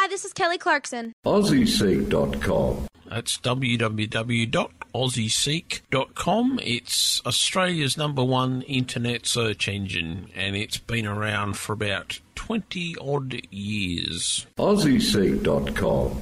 this is Kelly Clarkson. AussieSeek.com. That's www.aussieseek.com. It's Australia's #1 internet search engine, and it's been around for about 20-odd years. AussieSeek.com.